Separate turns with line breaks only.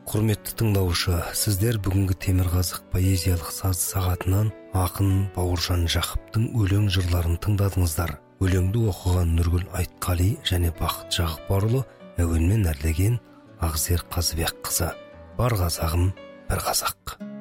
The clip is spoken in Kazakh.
Құрметті тыңдаушы, сіздер бүгінгі Темірқазық поэзиялық саз сағатынан ақын Бауыржан Жақыптың өлең жырларын тыңдадыңыздар. Өлеңді оқыған Нұргүл Айтқали және Бақыт Жағыпбарұлы, әуенмен әрлеген Ақсер Қазыбекқызы. Бар қазағым, бір қазақ.